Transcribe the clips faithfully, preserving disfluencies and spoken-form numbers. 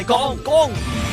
講講，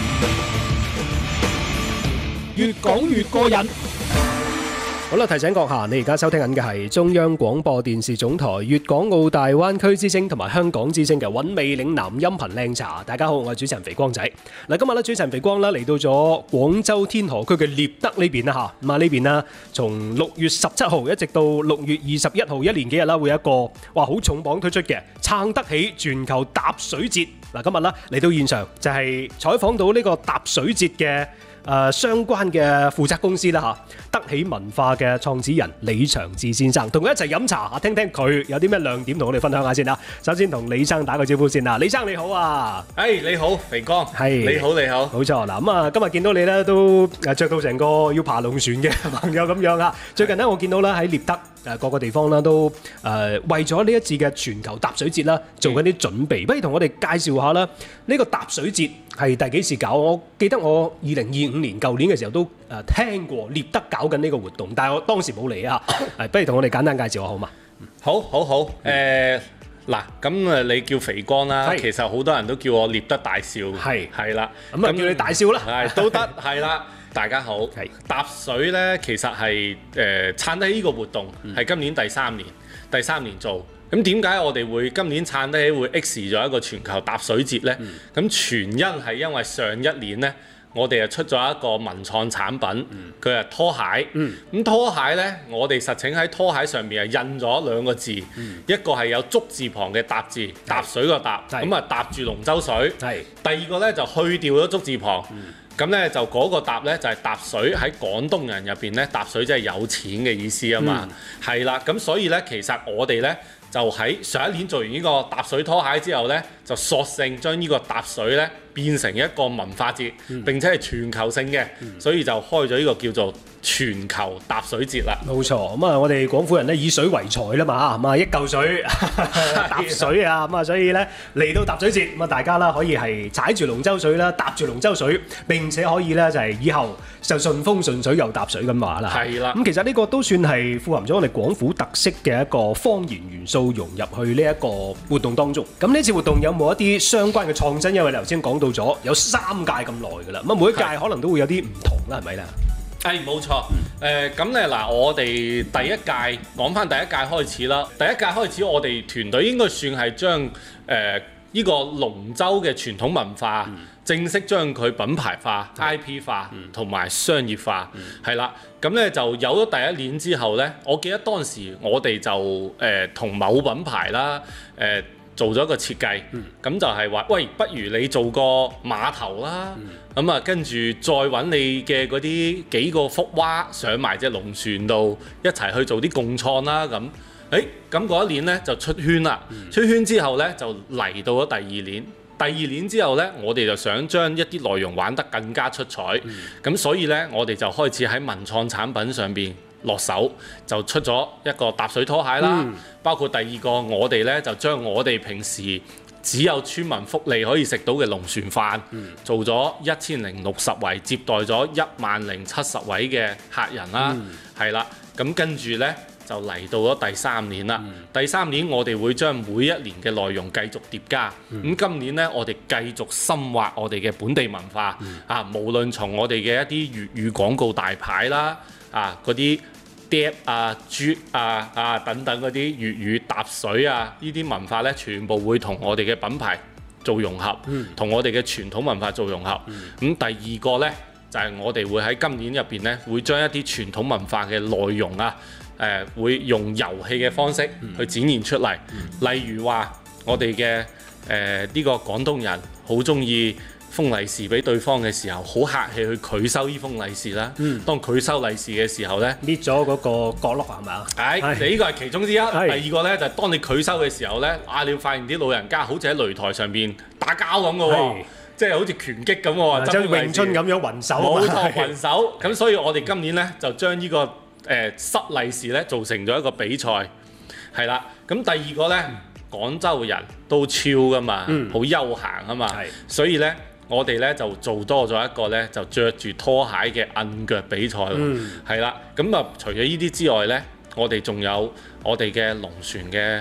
越講越過癮。好啦，提醒閣下，你而家收聽緊嘅係中央廣播電視總台粵港澳大灣區之聲同埋香港之聲嘅韻味嶺南音頻靚茶。大家好，我係主持人肥光仔。嗱，今日咧主持人肥光啦嚟到咗廣州天河區嘅獵德呢邊啦嚇。咁啊呢邊啦，從六月十七號一直到六月二十一號，一連幾日啦，會有一個哇好重磅推出嘅撐得起全球踏水節。嗱，今日啦嚟到現場就係採訪到呢個踏水節嘅。誒、呃、相關嘅負責公司啦嚇，得起文化嘅創始人李長治先生，同佢一齊飲茶嚇，聽聽佢有啲咩亮點同我哋分享下先啦。首先同李生打個招呼先啦，李生你好啊！ 誒、hey, 你好，肥哥， 係你好你好， 冇錯嗱咁啊，今日見到你咧都誒著到成個要爬龍船嘅朋友咁樣啊！最近咧我見到咧喺獵德誒各個地方啦都誒、呃、為咗呢一次嘅全球踏水節啦做緊啲準備，嗯、不如同我哋介紹下啦，呢、呢個踏水節係第幾時搞？我記得我二零二五年舊年嘅時候都誒聽過獵德搞緊呢個活動，但係我當時冇嚟啊！係，不如同我哋簡單介紹下好嘛？ 好，好，好，誒、呃、嗱，咁誒你叫肥光啦，其實好多人都叫我獵德大少，係係啦， 咁啊叫你大少啦， 係都得，係啦。大家好，踏水咧其實係誒撐得起呢個活動，係、嗯、今年第三年，第三年做。咁點解我哋會今年撐得起會 X 咗一個全球踏水節呢？咁、嗯、全因係因為上一年呢，我哋啊出咗一個文創產品，佢係、嗯、拖鞋。咁、嗯、拖鞋呢，我哋實情喺拖鞋上面係印咗兩個字，嗯、一個係有竹字旁嘅踏字，踏水個踏，咁啊踏住龍舟水。第二個呢，就去掉咗竹字旁。嗯咁咧就嗰個踏咧就係踏水，喺廣東人入邊咧踏水即係有錢嘅意思啊嘛，係啦、嗯，咁所以咧其實我哋咧就喺上一年做完呢個踏水拖鞋之後咧，就索性將呢個踏水咧變成一個文化節，嗯、並且係全球性嘅，嗯、所以就開咗呢個叫做全球踏水節啦。 冇錯，咁啊我哋廣府人咧以水為財啦嘛，咁啊一嚿水踏水啊，咁啊所以咧嚟到踏水節，咁啊大家啦可以係踩住龍舟水啦，踏住龍舟水，並且可以咧就係以後就順風順水又踏水咁話啦。係啦，咁其實呢個都算係富含咗我哋廣府特色嘅一個方言元素融入去呢一個活動當中。咁呢次活動有冇一啲相關嘅創新？因為你頭先講到咗有三屆咁耐㗎啦，咁啊每一屆可能都會有啲唔同啦，係咪咧？ 係冇錯，誒咁咧嗱，我哋第一屆講返第一屆開始啦。第一屆開始，我哋團隊應該算係將誒呢個龍舟嘅傳統文化、嗯、正式將佢品牌化、嗯、I P 化同埋、嗯、商業化，係啦、嗯。咁咧就有咗第一年之後咧，我記得當時我哋就誒同、呃、某品牌啦，誒、呃。做咗一個設計，咁、嗯、就係話，喂，不如你做個碼頭啦，咁啊、嗯，跟住再揾你嘅嗰啲幾個福娃上埋隻龍船度一齊去做啲共創啦，咁，誒，咁嗰一年呢就出圈啦，嗯、出圈之後呢，就嚟到咗第二年，第二年之後呢，我哋就想將一啲內容玩得更加出彩，咁、嗯、所以呢，我哋就開始喺文創產品上邊落手，就出咗一個踏水拖鞋啦，嗯、包括第二個我哋咧就將我哋平時只有村民福利可以食到嘅龍船飯，嗯、做咗一千零六十圍，接待咗一萬零七十位嘅客人啦，係啦、嗯，咁跟住咧就嚟到咗第三年啦。嗯、第三年我哋會將每一年嘅內容繼續疊加，咁、嗯、今年咧我哋繼續深挖我哋嘅本地文化，嗯、啊，無論從我哋嘅一啲粵語廣告大牌啦。啊！嗰啲碟啊、啜啊、啊等等嗰啲粵語踏水啊，呢啲文化咧，全部會同我哋嘅品牌做融合，同、嗯、我哋嘅傳統文化做融合。咁、嗯、第二個咧，就係、是、我哋會喺今年入邊咧，會將一啲傳統文化嘅內容啊，誒、呃、會用遊戲嘅方式去展現出嚟。嗯、例如話，我哋嘅誒呢個廣東人好中意封利是俾對方嘅時候，好客氣去拒收呢封利是啦。嗯、當拒收利是嘅時候咧， 搣咗嗰個角落係咪啊？ 係，你呢個係其中之一。是第二個咧就係、是、當你拒收嘅時候咧，啊你會發現啲老人家好似喺擂台上邊打交咁嘅喎，即係好似拳擊咁喎， 即係詠春咁樣雲手。 冇錯，雲手。咁所以我哋今年咧就將呢、這個誒、呃、塞利是咧做成咗一個比賽，係啦。咁第二個咧，廣州人都超噶嘛，好、嗯、休閒啊嘛，是所以咧。我哋咧就做多咗一個咧，就着住拖鞋嘅摁腳比賽咯，係啦、嗯。咁啊，除咗呢啲之外咧，我哋仲有我哋嘅龍船嘅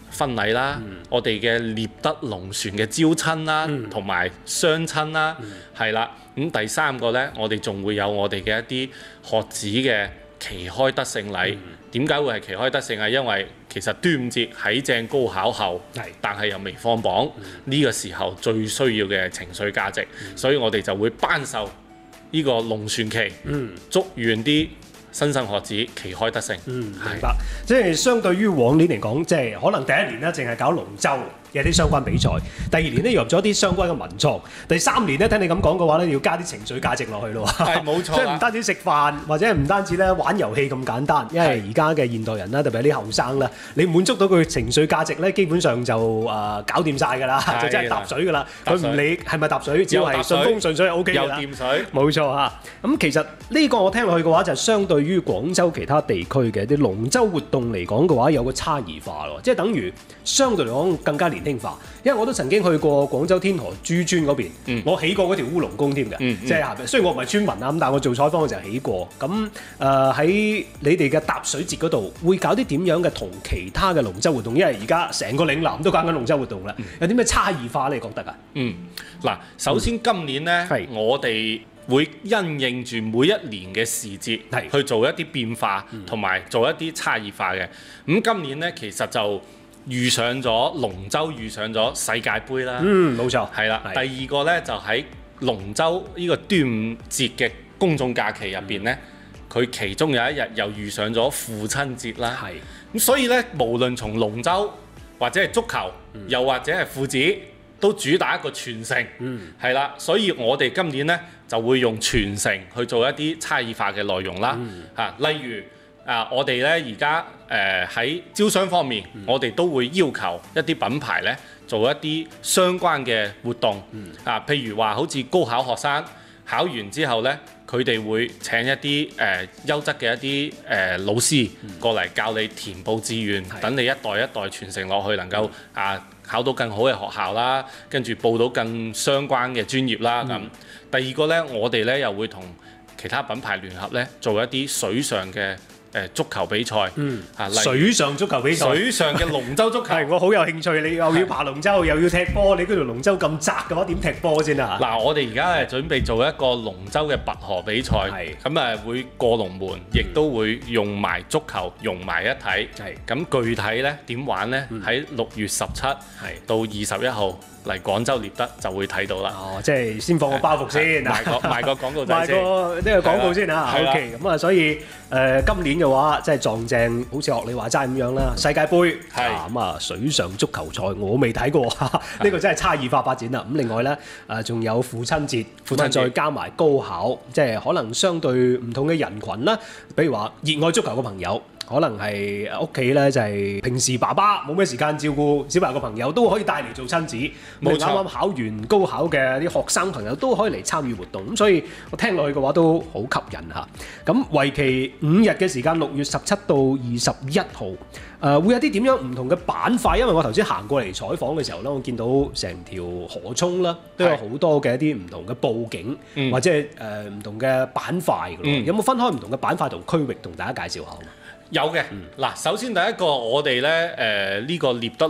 婚禮啦，嗯、我哋嘅獵得龍船嘅招親啦，同埋、嗯、相親啦，係啦、嗯。咁第三個呢，我哋仲會有我哋嘅一啲學子嘅旗開得勝禮。點解、嗯、會係旗開得勝啊？因為其實端午節喺正高考後，是但係又未放榜，呢、嗯、個時候最需要嘅情緒價值，嗯、所以我哋就會頒授呢個龍船旗，嗯、祝願啲新生學子旗開得勝。 嗯，明白。即係相對於往年嚟講，即係可能第一年咧，淨係搞龍舟嘅啲相關比賽；第二年咧，入咗啲相關嘅文創；第三年咧，聽你咁講嘅話咧，要加啲情緒價值落去咯。 係冇錯。 即係唔單止食飯，或者唔單止咧玩遊戲咁簡單，因為而家嘅現代人啦，特別係啲後生啦，你滿足到佢情緒價值咧，基本上就誒、呃、搞掂晒㗎啦，就真係搭水㗎啦。佢唔理係咪搭水，只要係順風順水就 O K 㗎啦。又掂水，冇錯嚇。咁其實呢個我聽落去嘅話，就係相對於廣州其他地區嘅啲龍舟活動嚟講嘅話，有個差異化咯，即係等於相對嚟講更加年輕化。因為我都曾經去過廣州天河珠村嗰邊，嗯、我起過嗰條烏龍宮添嘅，嗯嗯、即係下邊。雖然我唔係村民啊，咁但係我做採訪嘅時候起過。咁誒喺你哋嘅搭水節嗰度，會搞啲點樣嘅同其他嘅龍舟活動？因為而家成個嶺南都搞緊龍舟活動啦，嗯、有啲咩差異化你覺得啊？嗯，嗱，首先今年呢，嗯、我哋會因應住每一年嘅時節是去做一啲變化，同埋、嗯、做一啲差異化嘅。咁今年呢，其實就遇上咗龍舟，遇上咗世界盃啦。嗯，冇錯，係啦。第二個呢，就喺龍舟呢個端午節嘅公眾假期入邊呢，佢、嗯、其中有一日又遇上咗父親節啦。係咁是，所以呢，無論從龍舟或者係足球，嗯、又或者係父子，都主打一個傳承。嗯，係啦。所以我哋今年呢，就會用傳承去做一啲差異化嘅內容啦。嚇、嗯，例如。啊！我哋咧而家誒喺招商方面，嗯、我哋都會要求一啲品牌咧做一啲相關嘅活動。嗯、啊，譬如話好似高考學生考完之後咧，佢哋會請一啲誒、呃、優質嘅一啲誒、呃、老師過嚟教你填報志願，等、嗯、你一代一代傳承落去，能夠啊考到更好嘅學校啦，跟住報到更相關嘅專業啦。咁、嗯、第二個咧，我哋咧又會同其他品牌聯合咧做一啲水上嘅。誒足球比賽，嗯，啊，水上足球比賽，水上嘅龍舟足球，係我好有興趣。你又要爬龍舟，又要踢波，你嗰條龍舟咁窄嘅話，點踢波先啊？嗱，我哋而家係準備做一個龍舟嘅拔河比賽，係咁誒會過龍門，亦都會用埋足球融埋一體，係咁具體咧點玩咧？喺六月十七到二十一號嚟廣州獵德就會睇到啦。哦，即係先放個包袱先，賣個賣個廣告仔先，賣個呢個廣告先啊。OK，咁啊，所以誒今年嘅話，即係撞正，好似學你話齋咁樣啦。世界盃係咁啊，水上足球賽我未睇過，呢個真係差異化發展啦。咁另外咧，誒仲有父親節，父親再加埋高考，即係可能相對唔同嘅人群啦。比如話熱愛足球嘅朋友，可能係屋企咧就係平時爸爸冇咩時間照顧小朋友嘅朋友，都可以帶嚟做親子。冇錯，啱啱考完高考嘅啲學生朋友都可以嚟參與活動。咁所以我聽落去嘅話都好吸引嚇。咁為期五日嘅時間，六月十七到二十一號，誒、呃、會有啲點樣唔同嘅板塊？因為我頭先行過嚟採訪嘅時候咧，我見到成條河涌啦，都有好多嘅一啲唔同嘅佈景，嗯、或者係誒唔同嘅板塊嘅咯。嗯、有冇分開唔同嘅板塊同區域同大家介紹下？有嘅，嗱，首先第一個我哋咧誒呢個獵德